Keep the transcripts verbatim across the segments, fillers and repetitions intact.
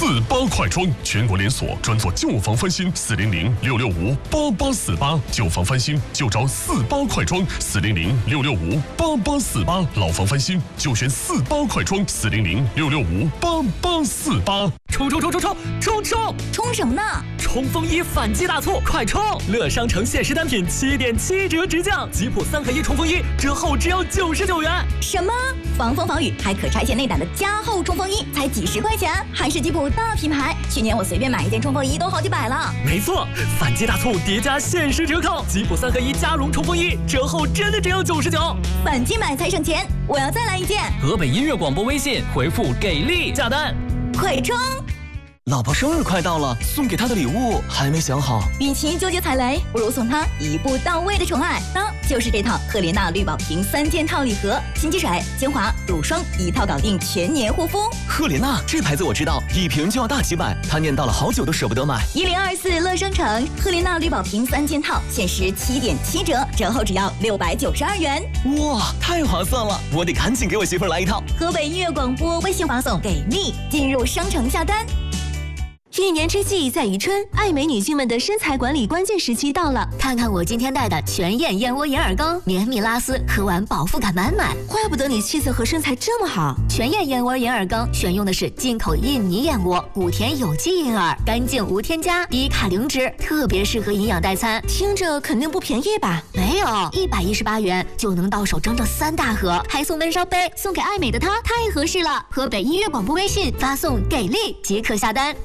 四八快装，全国连锁，专做旧房翻新，四零零六六五八八四八，旧房翻新就找四八快装，四零零六六五八八四八，老房翻新就选四八快装，四零零六六五八八四八。 冲冲冲冲冲冲冲！ 冲什么呢？ 冲锋衣反季大促，快冲！乐商城限时单品七点七折直降，吉普三合一冲锋衣折后只要九十九元。 什么？防风防雨还可拆卸内胆的加厚冲锋衣才几十块钱，还是吉普大品牌。去年我随便买一件冲锋衣都好几百了。 没错，反季大促叠加限时折扣，吉普三合一加绒冲锋衣折后真的只要九十九， 反季买才省钱，我要再来一件。 河北音乐广播微信回复给力下单， 快冲！ 老婆生日快到了，送给她的礼物还没想好。 与其纠结踩雷，不如送她一步到位的宠爱。那就是这套赫莲娜绿宝瓶三件套礼盒，新机水、精华、乳霜一套搞定全年护肤。 赫莲娜这牌子我知道，一瓶就要大几百，她念叨了好久都舍不得买。 一零二四乐商城赫莲娜绿宝瓶三件套，限时七点七折，折后只要六百九十二元。 哇，太划算了！我得赶紧给我媳妇儿来一套。 河北音乐广播微信发送给力，进入商城下单。 一年之计在于春，爱美女性们的身材管理关键时期到了。 看看我今天带的全燕燕窝银耳羹，绵密拉丝，喝完饱腹感满满。 怪不得你气色和身材这么好。 全燕燕窝银耳羹选用的是进口印尼燕窝，谷田有机银耳，干净无添加，低卡零脂，特别适合营养代餐。 听着肯定不便宜吧？ 没有，一百一十八元就能到手整整三大盒，还送温烧杯，送给爱美的她太合适了。河北音乐广播微信发送给力即可下单。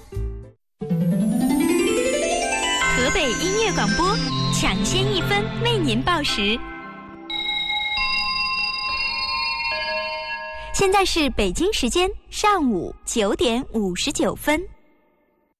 河北音乐广播，抢先一分为您报时。现在是北京时间上午九点五十九分。